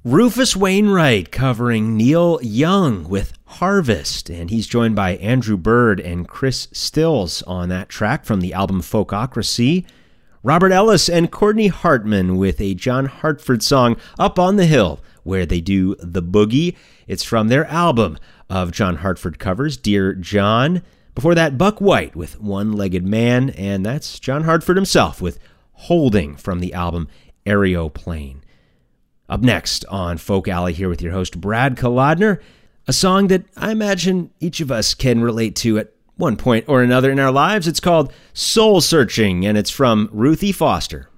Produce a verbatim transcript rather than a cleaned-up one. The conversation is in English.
Rufus Wainwright covering Neil Young with Harvest, and he's joined by Andrew Bird and Chris Stills on that track from the album Folkocracy. Robert Ellis and Courtney Hartman with a John Hartford song, Up on the Hill, where they do the boogie. It's from their album of John Hartford covers, Dear John. Before that, Buck White with One-Legged Man, and that's John Hartford himself with Holding from the album Aeroplane. Up next on Folk Alley, here with your host, Brad Kolodner, a song that I imagine each of us can relate to at one point or another in our lives. It's called Soul Searching, and it's from Ruthie Foster.